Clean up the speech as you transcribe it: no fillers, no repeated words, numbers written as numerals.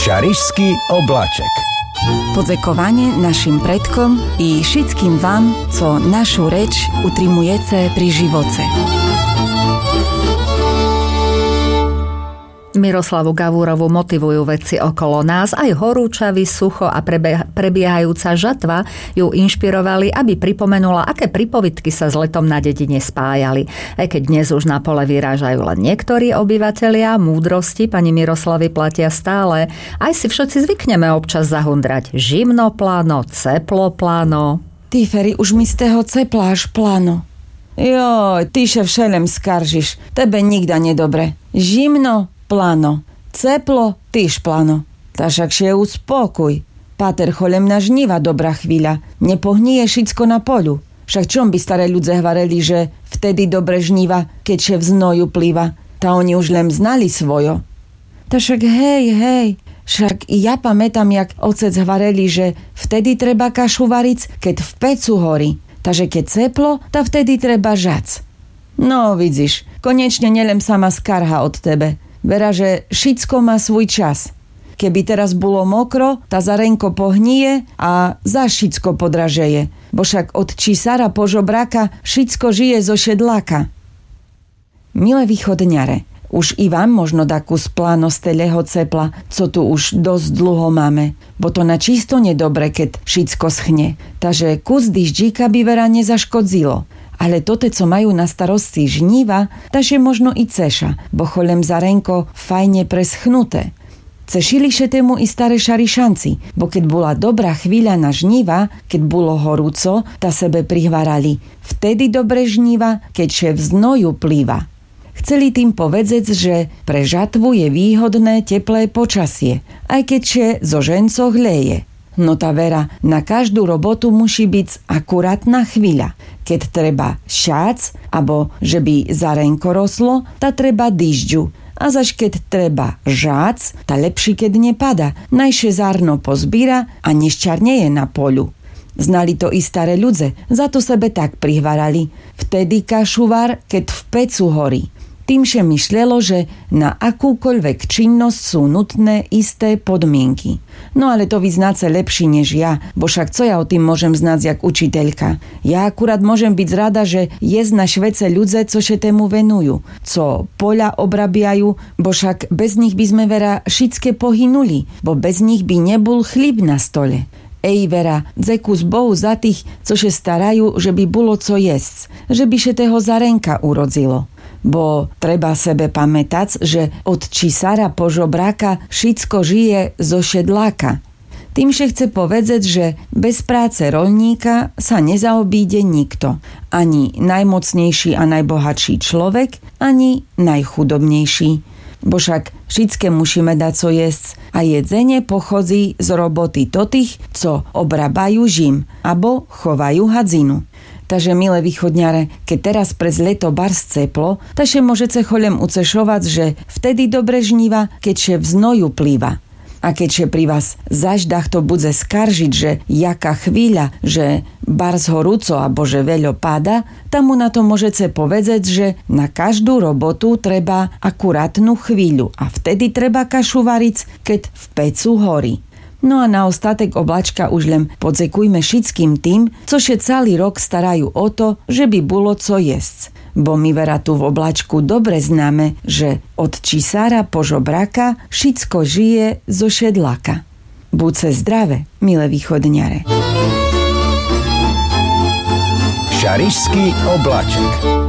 Šarišský oblaček. Podziękowanie naszym predkom i wszystkim wam, co naszą rzecz utrzymujecie pri živoce. Miroslavu Gavúrovu motivujú veci okolo nás, aj horúčavy, sucho a prebiehajúca žatva ju inšpirovali, aby pripomenula, aké pripovidky sa s letom na dedine spájali. Aj keď dnes už na pole vyrážajú len niektorí obyvatelia, múdrosti pani Miroslavy platia stále. Aj si všetci zvykneme občas zahundrať žimnopláno, ceploplano. Ty, Feri, už mi z toho cepla až plano. Joj, ty še všelem skaržiš. Tebe nikda nedobre. Žimno, plano. Ceplo, tyž plano. Ta však się uspokój. Pater cholem na žniva dobrá chvíľa. Nepohníje šicko na polu. Však čom by staré ľudze hvareli, že vtedy dobre žniva, keď še v znoju plýva. Ta oni už len znali svojo. Ta však hej. Však i ja pamätám, jak otec hvareli, že vtedy treba kašu variť, keď v pecu horí. Takže keď ceplo, ta vtedy treba žac. No, vidíš, konečne nelem sama skarha od tebe. Vera, že šicko má svoj čas. Keby teraz bolo mokro, ta zarenko pohníje a za šicko podražeje. Bo však od čísara po žobraka šicko žije zo šedláka. Milé východňare, už i vám možno dá kus pláno z teleho cepla, co tu už dosť dlho máme. Bo to na čisto nedobre, keď šicko schne. Takže kus dyždíka by vera nezaškodzilo. Ale tote, co majú na starosti žníva, taž je možno i ceša, bo cholem zarenko fajne preschnuté. Cešili še tému i staré šarišanci, bo keď bola dobrá chvíľa na žníva, keď bolo horúco, ta sebe prihvarali. Vtedy dobre žníva, keď še v znoju plýva. Chceli tým povedzec, že pre žatvu je výhodné teplé počasie, aj keď še zo ženco hleje. No tá vera, na každú robotu musí byť akurátna chvíľa. Keď treba šác, abo že by zarenko roslo, tá treba dyžďu. A zaž keď treba žác, tá lepší keď nepada. Najšie zárno pozbíra a neščarneje na polu. Znali to i staré ľudze, za to sebe tak prihvarali. Vtedy kašuvar, keď v pecu horí. Týmže myšľelo, že na akúkoľvek činnosť sú nutné isté podmienky. No ale to vy znáte lepší než ja, bo však co ja o tým môžem znať jak učiteľka. Ja akurát môžem byť rada, že jest na švece ľudze, co še tému venujú, co poľa obrabiajú, bo však bez nich by sme vera šicke pohynuli, bo bez nich by nebol chlíb na stole. Ej vera, dzekus Bohu za tých, co še starajú, že by bolo co jesť, že by še toho zarenka urodzilo. Bo treba sebe pamätať, že od čísara po žobráka šicko žije zo šedláka. Týmže chce povedať, že bez práce roľníka sa nezaobíde nikto. Ani najmocnejší a najbohatší človek, ani najchudobnejší. Bo však šicke musíme dať co jesť a jedzenie pochodzi z roboty totých, co obrabajú žim, abo chovajú hadzinu. Takže, milé východňare, keď teraz prez leto bars ceplo, taže môžete cholem ucešovať, že vtedy dobre žníva, keď še v znoju plýva. A keď še pri vás zaždach to bude skaržiť, že jaká chvíľa, že bars horúco abo že veľo páda, tam mu na to môžete povedať, že na každú robotu treba akurátnu chvíľu a vtedy treba kašu variť, keď v pecu horí. No a na ostatek oblačka už len podzekujme všetkým tým, co še celý rok starajú o to, že by bolo co jesť. Bo my vera tu v oblačku dobre známe, že od čísara po žobraka všetko žije zo šedláka. Buďte zdravé, milé východňare. Šarišský oblaček.